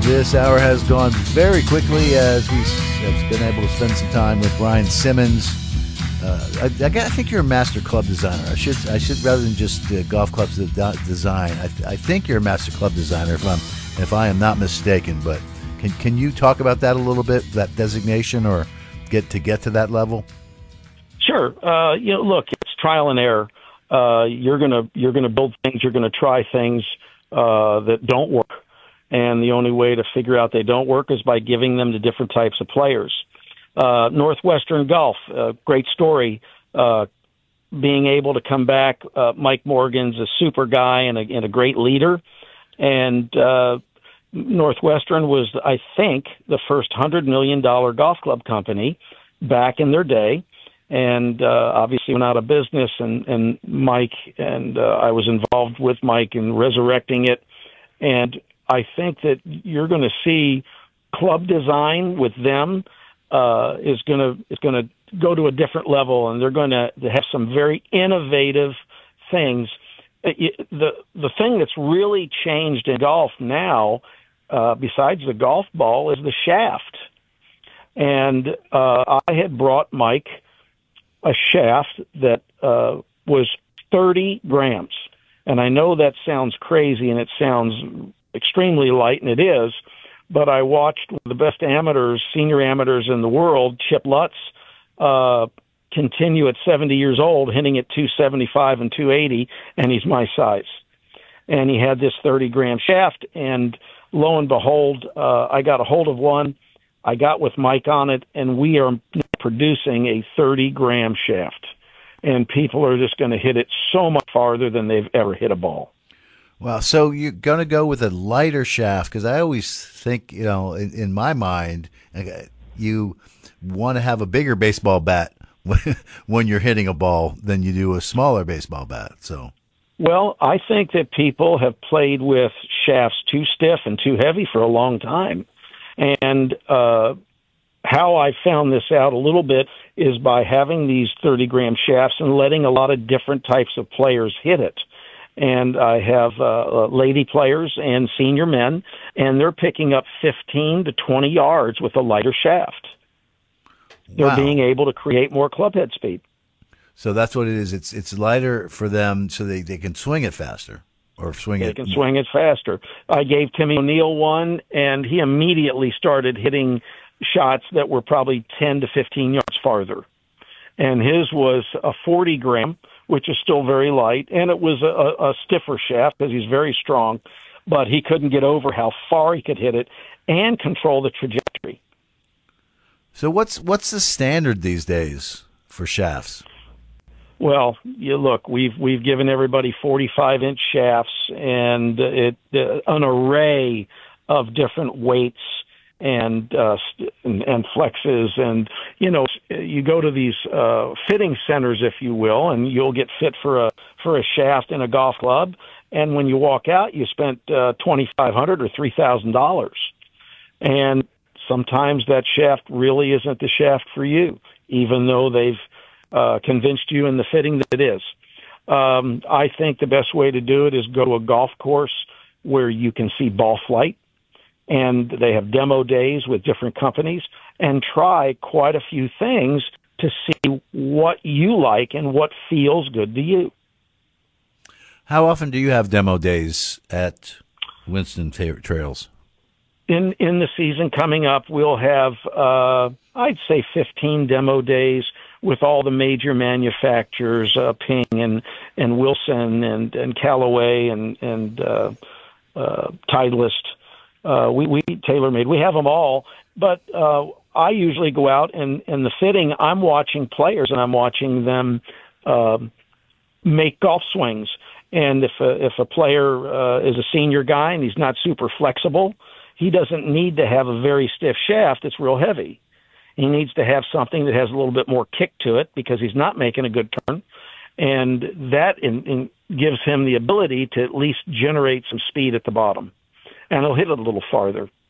This hour has gone very quickly as we have been able to spend some time with Brian Simmons. I think you're a master club designer. I should rather than just golf clubs design. I think you're a master club designer if I am not mistaken. But can you talk about that a little bit, that designation, or get to that level? Sure. Look, it's trial and error. You're gonna build things. You're gonna try things that don't work, and the only way to figure out they don't work is by giving them to different types of players. Northwestern Golf, great story. Being able to come back, Mike Morgan's a super guy and a great leader, and Northwestern was, I think, the first $100 million golf club company back in their day. And obviously went out of business, and Mike and I was involved with Mike in resurrecting it. And I think that you're going to see club design with them is going to go to a different level, and they're going to have some very innovative things. The thing that's really changed in golf now, besides the golf ball, is the shaft. And I had brought Mike a shaft that was 30 grams. And I know that sounds crazy and it sounds extremely light, and it is, but I watched one of the best amateurs, senior amateurs in the world, Chip Lutz, continue at 70 years old, hitting at 275 and 280, and he's my size. And he had this 30-gram shaft, and lo and behold, I got a hold of one. I got with Mike on it, and we are producing a 30-gram shaft. And people are just going to hit it so much farther than they've ever hit a ball. Wow. So you're going to go with a lighter shaft, because I always think, in my mind, you want to have a bigger baseball bat when you're hitting a ball than you do a smaller baseball bat. So, well, I think that people have played with shafts too stiff and too heavy for a long time. And how I found this out a little bit is by having these 30-gram shafts and letting a lot of different types of players hit it. And I have lady players and senior men, and they're picking up 15 to 20 yards with a lighter shaft. They're Wow. being able to create more club head speed. So that's what it is. It's lighter for them so they can swing it faster. Or swing They can swing it faster. I gave Timmy O'Neill one, and he immediately started hitting shots that were probably 10 to 15 yards farther. And his was a 40-gram, which is still very light, and it was a stiffer shaft because he's very strong, but he couldn't get over how far he could hit it and control the trajectory. So what's the standard these days for shafts? Well, look, we've given everybody 45-inch shafts and an array of different weights and flexes, and you go to these fitting centers, if you will, and you'll get fit for a shaft in a golf club, and when you walk out, you spent $2,500 or $3,000, and sometimes that shaft really isn't the shaft for you, even though they've convinced you in the fitting that it is. I think the best way to do it is go to a golf course where you can see ball flight, and they have demo days with different companies, and try quite a few things to see what you like and what feels good to you. How often do you have demo days at Winston Trails? In the season coming up, we'll have, I'd say 15 demo days with all the major manufacturers, Ping and Wilson and Callaway and Titleist. We TaylorMade. We have them all, but I usually go out and in the fitting, I'm watching players and I'm watching them make golf swings. And if a player is a senior guy and he's not super flexible, he doesn't need to have a very stiff shaft that's real heavy. He needs to have something that has a little bit more kick to it because he's not making a good turn. And that gives him the ability to at least generate some speed at the bottom. And he'll hit it a little farther.